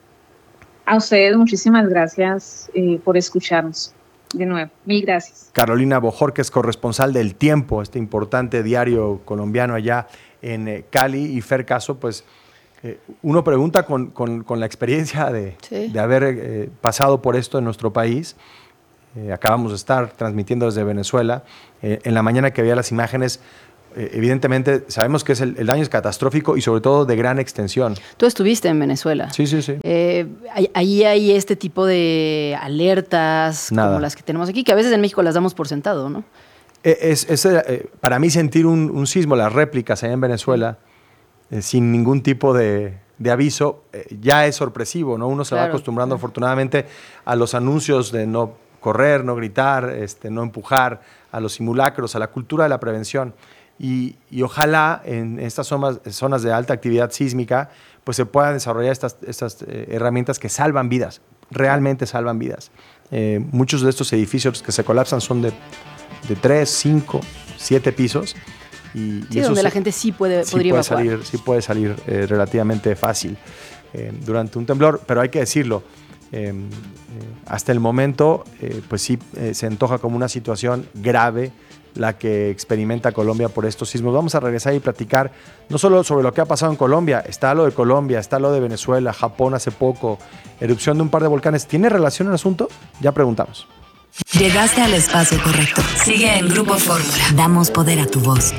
A ustedes muchísimas gracias por escucharnos. De nuevo, mil gracias.
Carolina Bojorquez, corresponsal del Tiempo, este importante diario colombiano allá en Cali, y Fer Caso, pues Uno pregunta con la experiencia de haber pasado por esto en nuestro país. Acabamos de estar transmitiendo desde Venezuela. En la mañana que veía las imágenes, evidentemente sabemos que el daño es catastrófico y sobre todo de gran extensión.
Tú estuviste en Venezuela.
Sí.
Ahí hay este tipo de alertas como las que tenemos aquí, que a veces en México las damos por sentado, ¿no?
Para mí sentir un sismo, las réplicas allá en Venezuela, sin ningún tipo de aviso, ya es sorpresivo, ¿no? Uno se va acostumbrando afortunadamente a los anuncios de no correr, no gritar, no empujar, a los simulacros, a la cultura de la prevención. Y ojalá en estas zonas de alta actividad sísmica pues se puedan desarrollar estas herramientas que salvan vidas, realmente salvan vidas. Muchos de estos edificios que se colapsan son de 3, 5, 7 pisos. Y
eso
donde
la gente podría evacuar.
Sí puede salir relativamente fácil durante un temblor, pero hay que decirlo, hasta el momento pues sí se antoja como una situación grave la que experimenta Colombia por estos sismos. Vamos a regresar y platicar no solo sobre lo que ha pasado en Colombia, está lo de Colombia, está lo de Venezuela, Japón hace poco, erupción de un par de volcanes. ¿Tiene relación el asunto? Ya preguntamos.
Llegaste al espacio correcto. Sigue en Grupo Fórmula. Damos poder a tu voz.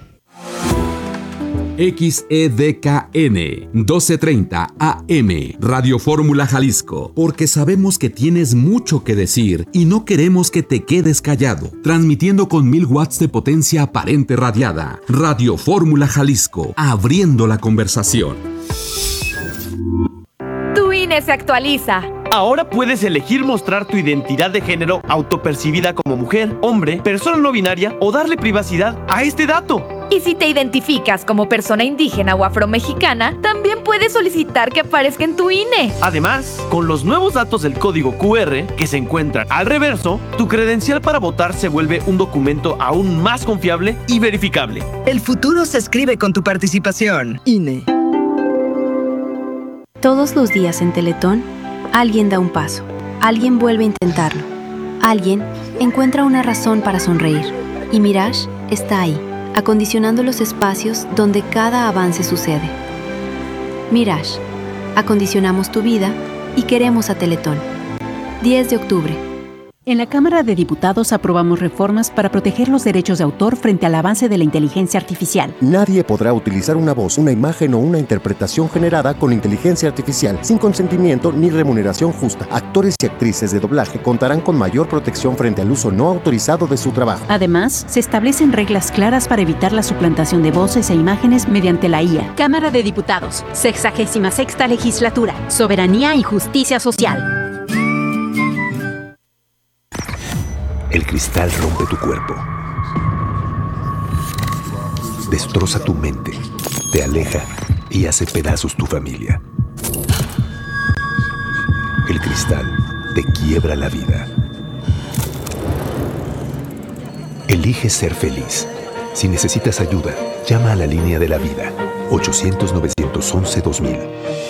XEDKN 1230 AM Radio Fórmula Jalisco, porque sabemos que tienes mucho que decir y no queremos que te quedes callado. Transmitiendo con 1000 watts de potencia aparente radiada. Radio Fórmula Jalisco, abriendo la conversación.
Tu INE se actualiza.
Ahora puedes elegir mostrar tu identidad de género autopercibida como mujer, hombre, persona no binaria o darle privacidad a este dato.
Y si te identificas como persona indígena o afromexicana, también puedes solicitar que aparezca en tu INE.
Además, con los nuevos datos del código QR que se encuentran al reverso, tu credencial para votar se vuelve un documento aún más confiable y verificable.
El futuro se escribe con tu participación. INE.
Todos los días en Teletón, alguien da un paso, alguien vuelve a intentarlo, alguien encuentra una razón para sonreír. Y Mirage está ahí, acondicionando los espacios donde cada avance sucede. Mirage, acondicionamos tu vida y queremos a Teletón. 10 de octubre.
En la Cámara de Diputados aprobamos reformas para proteger los derechos de autor frente al avance de la inteligencia artificial.
Nadie podrá utilizar una voz, una imagen o una interpretación generada con inteligencia artificial sin consentimiento ni remuneración justa. Actores y actrices de doblaje contarán con mayor protección frente al uso no autorizado de su trabajo.
Además, se establecen reglas claras para evitar la suplantación de voces e imágenes mediante la IA.
Cámara de Diputados, 66ª Legislatura, Soberanía y Justicia Social.
El cristal rompe tu cuerpo, destroza tu mente, te aleja y hace pedazos tu familia. El cristal te quiebra la vida. Elige ser feliz. Si necesitas ayuda, llama a la línea de la vida, 800-911-2000.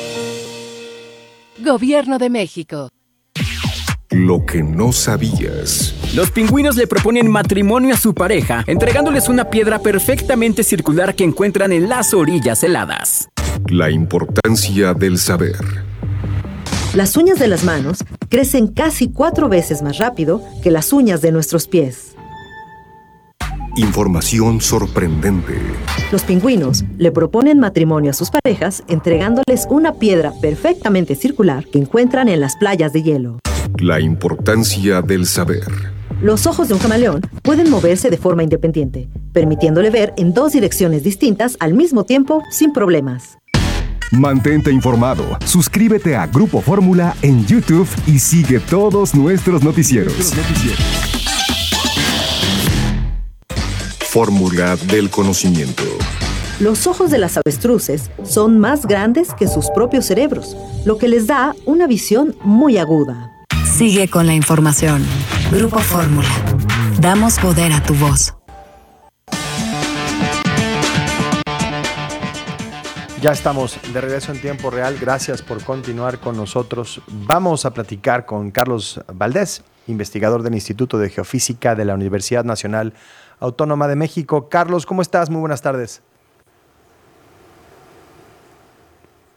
Gobierno de México.
Lo que no sabías.
Los pingüinos le proponen matrimonio a su pareja, entregándoles una piedra perfectamente circular que encuentran en las orillas heladas.
La importancia del saber.
Las uñas de las manos crecen casi 4 veces más rápido que las uñas de nuestros pies.
Información sorprendente.
Los pingüinos le proponen matrimonio a sus parejas, entregándoles una piedra perfectamente circular que encuentran en las playas de hielo.
La importancia del saber.
Los ojos de un camaleón pueden moverse de forma independiente, permitiéndole ver en 2 direcciones distintas al mismo tiempo sin problemas.
Mantente informado, suscríbete a Grupo Fórmula en YouTube y sigue todos nuestros noticieros. Fórmula del conocimiento.
Los ojos de las avestruces son más grandes que sus propios cerebros, lo que les da una visión muy aguda.
Sigue con la información. Grupo Fórmula. Damos poder a tu voz.
Ya estamos de regreso en tiempo real. Gracias por continuar con nosotros. Vamos a platicar con Carlos Valdés, investigador del Instituto de Geofísica de la Universidad Nacional Autónoma de México. Carlos, ¿cómo estás? Muy buenas tardes.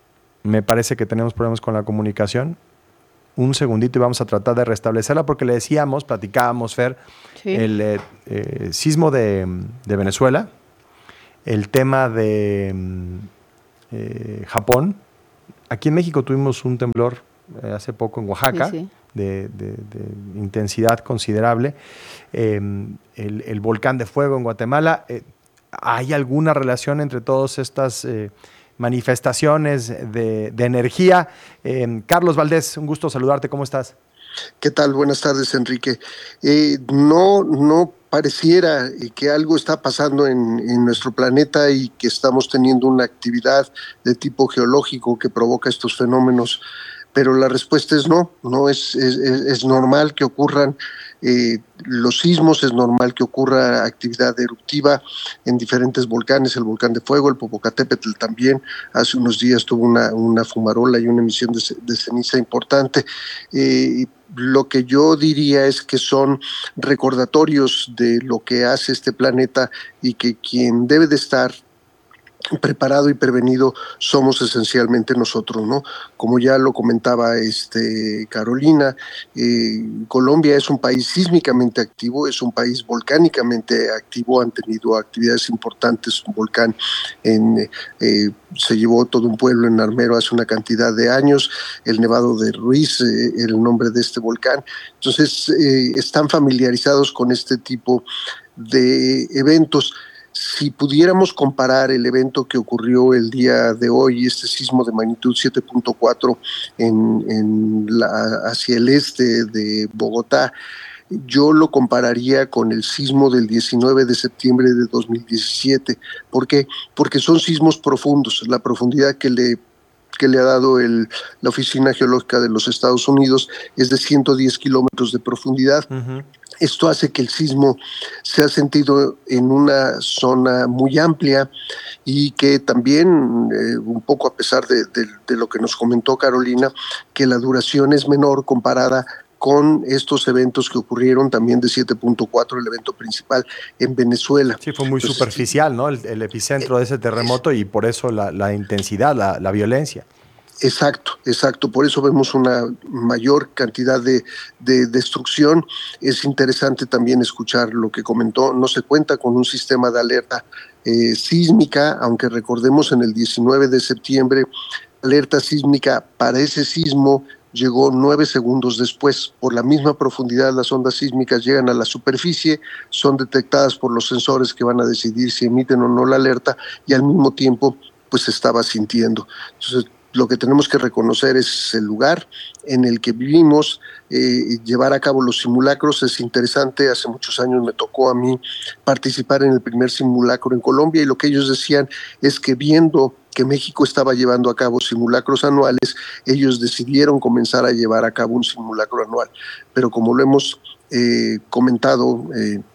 Me parece que tenemos problemas con la comunicación. Un segundito y vamos a tratar de restablecerla porque le decíamos, platicábamos, Fer,
Sí.
el sismo de Venezuela, el tema de Japón. Aquí en México tuvimos un temblor hace poco en Oaxaca,
Sí, sí.
de intensidad considerable. El volcán de fuego en Guatemala. ¿Hay alguna relación entre todas estas manifestaciones de energía? Carlos Valdés, un gusto saludarte, ¿cómo estás?
¿Qué tal? Buenas tardes, Enrique. No pareciera que algo está pasando en nuestro planeta y que estamos teniendo una actividad de tipo geológico que provoca estos fenómenos, pero la respuesta es no es normal que ocurran los sismos, es normal que ocurra actividad eruptiva en diferentes volcanes, el volcán de fuego, el Popocatépetl también, hace unos días tuvo una fumarola y una emisión de ceniza importante. Lo que yo diría es que son recordatorios de lo que hace este planeta y que quien debe de estar preparado y prevenido somos esencialmente nosotros, ¿no? Como ya lo comentaba Carolina, Colombia es un país sísmicamente activo, es un país volcánicamente activo, han tenido actividades importantes, un volcán se llevó todo un pueblo en Armero hace una cantidad de años, el Nevado de Ruiz era el nombre de este volcán, entonces están familiarizados con este tipo de eventos. Si pudiéramos comparar el evento que ocurrió el día de hoy, este sismo de magnitud 7.4 hacia el este de Bogotá, yo lo compararía con el sismo del 19 de septiembre de 2017. ¿Por qué? Porque son sismos profundos. La profundidad que le ha dado la Oficina Geológica de los Estados Unidos es de 110 kilómetros de profundidad. Uh-huh. Esto hace que el sismo sea sentido en una zona muy amplia y que también, un poco a pesar de lo que nos comentó Carolina, que la duración es menor comparada con estos eventos que ocurrieron también de 7.4, el evento principal en Venezuela.
Sí, fue muy superficial, ¿no? El epicentro de ese terremoto y por eso la intensidad, la violencia.
Exacto. Por eso vemos una mayor cantidad de destrucción. Es interesante también escuchar lo que comentó. No se cuenta con un sistema de alerta sísmica, aunque recordemos en el 19 de septiembre, alerta sísmica para ese sismo llegó 9 segundos después. Por la misma profundidad, las ondas sísmicas llegan a la superficie, son detectadas por los sensores que van a decidir si emiten o no la alerta y al mismo tiempo pues se estaba sintiendo. Entonces, lo que tenemos que reconocer es el lugar en el que vivimos, llevar a cabo los simulacros es interesante. Hace muchos años me tocó a mí participar en el primer simulacro en Colombia y lo que ellos decían es que viendo que México estaba llevando a cabo simulacros anuales, ellos decidieron comenzar a llevar a cabo un simulacro anual. Pero como lo hemos comentado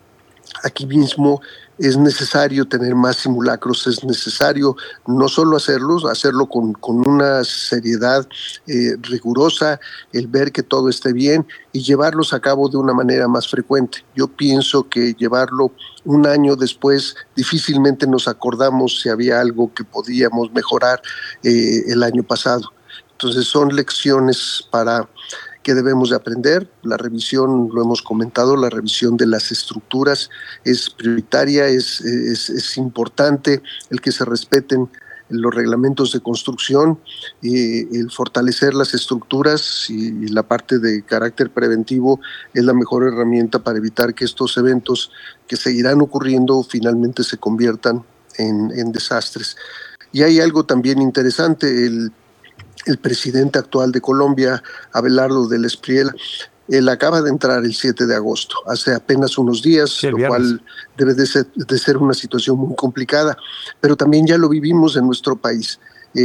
aquí mismo, es necesario tener más simulacros, es necesario no solo hacerlo con una seriedad rigurosa, el ver que todo esté bien y llevarlos a cabo de una manera más frecuente. Yo pienso que llevarlo un año después difícilmente nos acordamos si había algo que podíamos mejorar el año pasado. Entonces son lecciones que debemos de aprender. La revisión, lo hemos comentado, la revisión de las estructuras es prioritaria, es importante el que se respeten los reglamentos de construcción, el fortalecer las estructuras y la parte de carácter preventivo es la mejor herramienta para evitar que estos eventos que seguirán ocurriendo finalmente se conviertan en desastres. Y hay algo también interesante, el presidente actual de Colombia, Abelardo del Espriella, él acaba de entrar el 7 de agosto, hace apenas unos días, sí, lo cual debe de ser una situación muy complicada, pero también ya lo vivimos en nuestro país.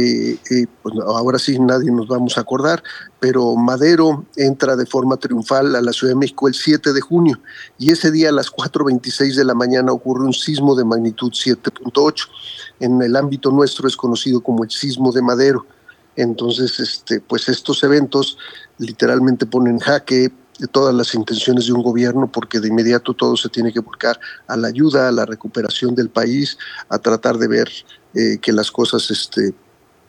Pues ahora sí nadie nos vamos a acordar, pero Madero entra de forma triunfal a la Ciudad de México el 7 de junio y ese día a las 4:26 de la mañana ocurre un sismo de magnitud 7.8. En el ámbito nuestro es conocido como el sismo de Madero. Entonces, pues estos eventos literalmente ponen en jaque todas las intenciones de un gobierno porque de inmediato todo se tiene que volcar a la ayuda, a la recuperación del país, a tratar de ver que las cosas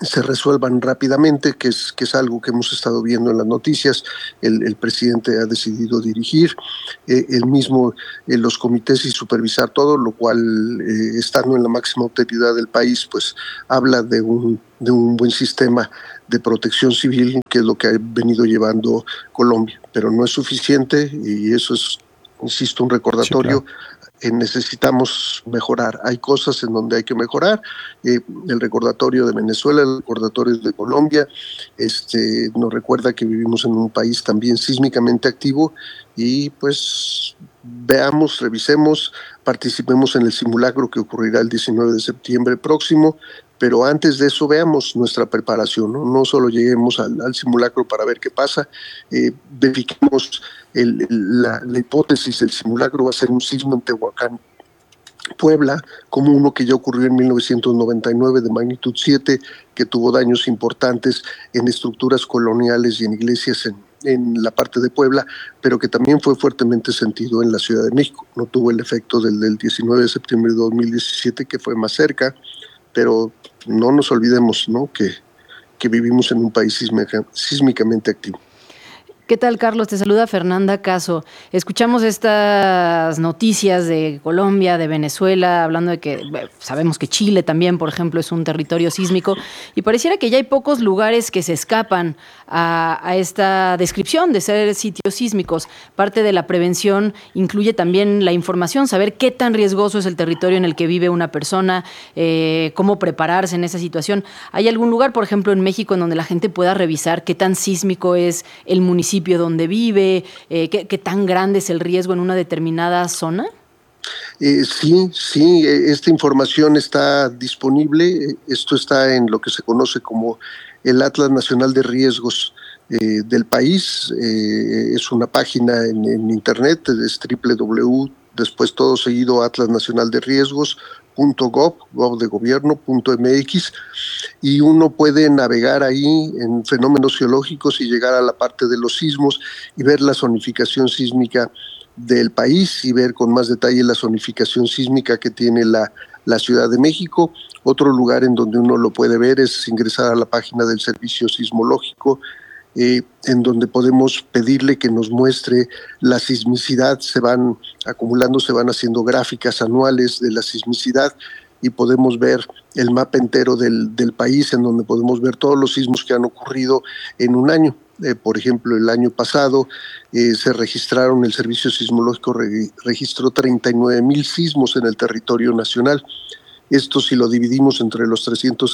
se resuelvan rápidamente, que es algo que hemos estado viendo en las noticias. El presidente ha decidido dirigir él mismo los comités y supervisar todo, lo cual, estando en la máxima autoridad del país, pues habla de un buen sistema de protección civil, que es lo que ha venido llevando Colombia. Pero no es suficiente, y eso es, insisto, un recordatorio. Sí, claro. Necesitamos mejorar. Hay cosas en donde hay que mejorar. El recordatorio de Venezuela, el recordatorio de Colombia, nos recuerda que vivimos en un país también sísmicamente activo, y pues veamos, revisemos, participemos en el simulacro que ocurrirá el 19 de septiembre próximo. Pero antes de eso veamos nuestra preparación, no solo lleguemos al simulacro para ver qué pasa, verifiquemos la hipótesis. El simulacro va a ser un sismo en Tehuacán, Puebla, como uno que ya ocurrió en 1999 de magnitud 7, que tuvo daños importantes en estructuras coloniales y en iglesias en la parte de Puebla, pero que también fue fuertemente sentido en la Ciudad de México. No tuvo el efecto del 19 de septiembre de 2017, que fue más cerca, pero no nos olvidemos, ¿no?, que vivimos en un país sísmicamente activo.
¿Qué tal, Carlos? Te saluda Fernanda Caso. Escuchamos estas noticias de Colombia, de Venezuela, hablando de que sabemos que Chile también, por ejemplo, es un territorio sísmico, y pareciera que ya hay pocos lugares que se escapan a esta descripción de ser sitios sísmicos. Parte de la prevención incluye también la información, saber qué tan riesgoso es el territorio en el que vive una persona, cómo prepararse en esa situación. ¿Hay algún lugar, por ejemplo, en México, en donde la gente pueda revisar qué tan sísmico es el municipio donde vive, qué tan grande es el riesgo en una determinada zona?
Sí, esta información está disponible. Esto está en lo que se conoce como el Atlas Nacional de Riesgos del país. Es una página en internet, es www, después todo seguido, atlasnacionalderriesgos.gov.mx, y uno puede navegar ahí en fenómenos geológicos y llegar a la parte de los sismos y ver la zonificación sísmica del país, y ver con más detalle la zonificación sísmica que tiene la Ciudad de México. Otro lugar en donde uno lo puede ver es ingresar a la página del Servicio Sismológico, en donde podemos pedirle que nos muestre la sismicidad. Se van acumulando, se van haciendo gráficas anuales de la sismicidad, y podemos ver el mapa entero del país, en donde podemos ver todos los sismos que han ocurrido en un año. Por ejemplo, el año pasado se registraron, el Servicio Sismológico registró 39,000 sismos en el territorio nacional. Esto, si lo dividimos entre los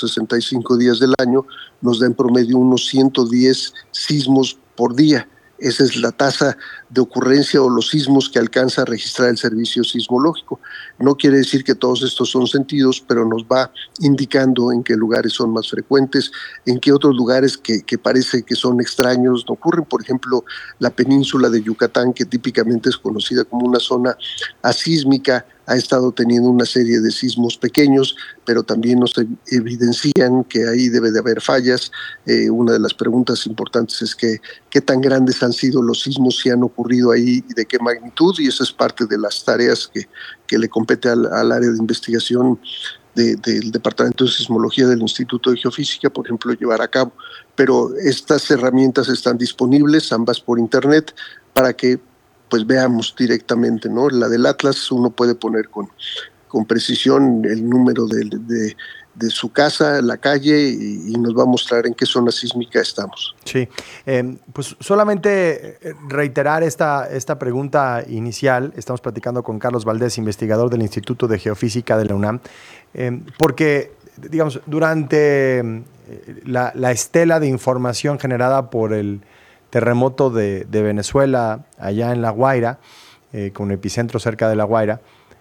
365 días del año, nos da en promedio unos 110 sismos por día. Esa es la tasa de ocurrencia o los sismos que alcanza a registrar el Servicio Sismológico. No quiere decir que todos estos son sentidos, pero nos va indicando en qué lugares son más frecuentes, en qué otros lugares que parece que son extraños no ocurren. Por ejemplo, la península de Yucatán, que típicamente es conocida como una zona asísmica, ha estado teniendo una serie de sismos pequeños, pero también nos evidencian que ahí debe de haber fallas. Una de las preguntas importantes es qué tan grandes han sido los sismos, si han ocurrido ahí y de qué magnitud, y esa es parte de las tareas que le compete al área de investigación del Departamento de Sismología del Instituto de Geofísica, por ejemplo, llevar a cabo. Pero estas herramientas están disponibles, ambas por internet, para que pues veamos directamente, ¿no? La del Atlas, uno puede poner con precisión el número de su casa, la calle, y nos va a mostrar en qué zona sísmica estamos.
Sí, pues solamente reiterar esta pregunta inicial. Estamos platicando con Carlos Valdés, investigador del Instituto de Geofísica de la UNAM, porque, digamos, durante la estela de información generada por el terremoto de Venezuela, allá en La Guaira, con epicentro cerca de La Guaira,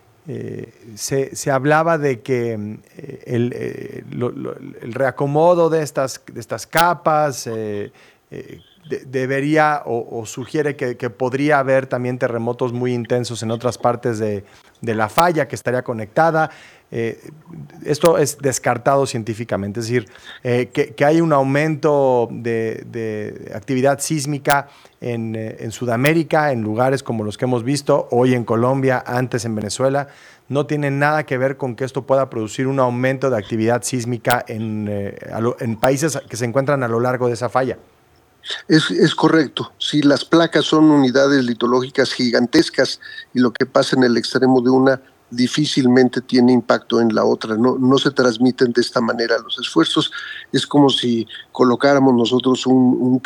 se hablaba de que el reacomodo de estas capas debería o sugiere que podría haber también terremotos muy intensos en otras partes de la falla que estaría conectada. Esto es descartado científicamente, es decir, que hay un aumento de actividad sísmica en Sudamérica, en lugares como los que hemos visto hoy en Colombia, antes en Venezuela, no tiene nada que ver con que esto pueda producir un aumento de actividad sísmica en países que se encuentran a lo largo de esa falla.
Es correcto. Si las placas son unidades litológicas gigantescas y lo que pasa en el extremo de una difícilmente tiene impacto en la otra, no se transmiten de esta manera los esfuerzos. Es como si colocáramos nosotros un